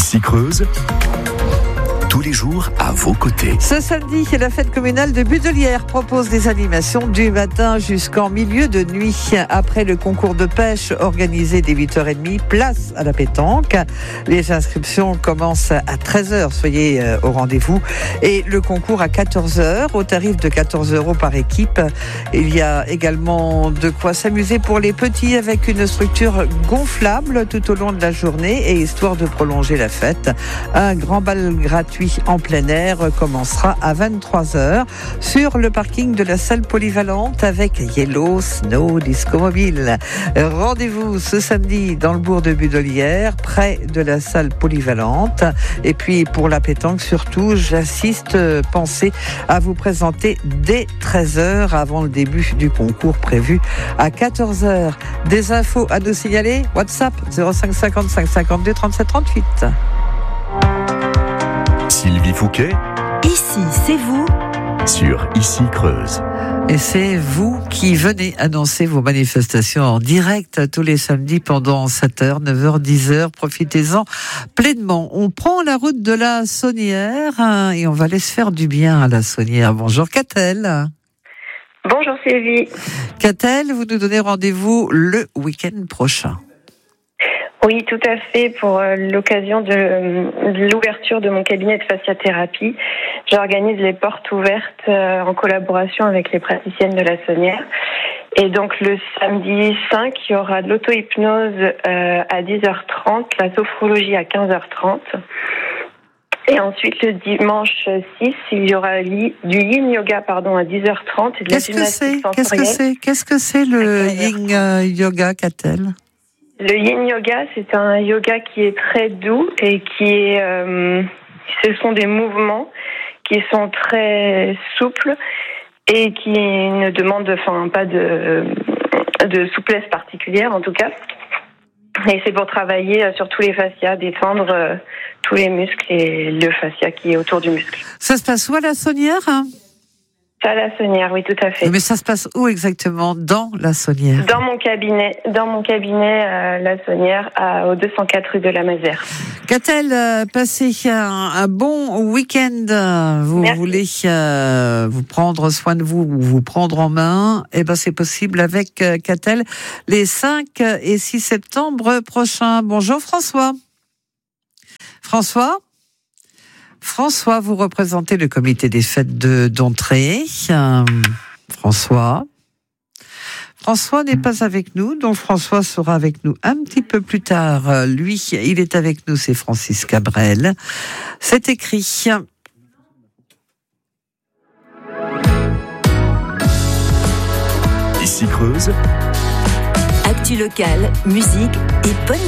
Ici Creuse, tous les jours à vos côtés. Ce samedi, la fête communale de Budelière propose des animations du matin jusqu'en milieu de nuit. Après le concours de pêche organisé dès 8h30, place à la pétanque. Les inscriptions commencent à 13h, soyez au rendez-vous. Et le concours à 14h, au tarif de 14 € par équipe. Il y a également de quoi s'amuser pour les petits avec une structure gonflable tout au long de la journée. Et histoire de prolonger la fête, un grand bal gratuit en plein air commencera à 23h sur le parking de la salle polyvalente avec Yellow Snow Disco Mobile. Rendez-vous ce samedi dans le bourg de Budelière, près de la salle polyvalente. Et puis pour la pétanque surtout, pensez à vous présenter dès 13h avant le début du concours prévu à 14h. Des infos à nous signaler? WhatsApp 05 55 52 37 38. Sylvie Fouquet, Ici, c'est vous sur Ici Creuse. Et c'est vous qui venez annoncer vos manifestations en direct tous les samedis pendant 7h, 9h, 10h. Profitez-en pleinement. On prend la route de la Saunière et on va aller se faire du bien à la Saunière. Bonjour Catel. Bonjour Sylvie. Catel, vous nous donnez rendez-vous le week-end prochain. Oui, tout à fait. Pour l'occasion de l'ouverture de mon cabinet de fasciathérapie, j'organise les portes ouvertes en collaboration avec les praticiennes de la Saunière. Et donc le samedi 5, il y aura de l'auto-hypnose à 10h30, la sophrologie à 15h30. Et ensuite, le dimanche 6, il y aura du yin yoga à 10h30 et de la gymnastique sensorielle. Qu'est-ce que c'est le yin yoga, Catel? Le yin yoga, c'est un yoga qui est très doux et ce sont des mouvements qui sont très souples et qui ne demandent pas de souplesse particulière en tout cas. Et c'est pour travailler sur tous les fascias, détendre tous les muscles et le fascia qui est autour du muscle. Ça se passe où à la Saunière? À la Saunière, oui, tout à fait. Mais ça se passe où exactement dans la Saunière? Dans mon cabinet, la Saunière, au 204 rue de la Mazère. Qu'a-t-elle passé un bon week-end? Vous Merci. Voulez vous prendre soin de vous, vous prendre en main? Eh ben, c'est possible avec Qu'a-t-elle les 5 et 6 septembre prochains. Bonjour François. François, vous représentez le comité des fêtes d'entrée. François n'est pas avec nous, donc François sera avec nous un petit peu plus tard. Lui, il est avec nous, c'est Francis Cabrel. C'est écrit. Ici Creuse, Actu locale, musique et bonne